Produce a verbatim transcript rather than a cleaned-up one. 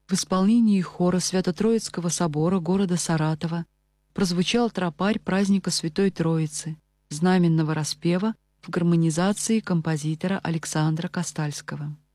В исполнении хора Свято-Троицкого собора города Саратова прозвучал тропарь праздника Святой Троицы, знаменного распева в гармонизации композитора Александра Костальского.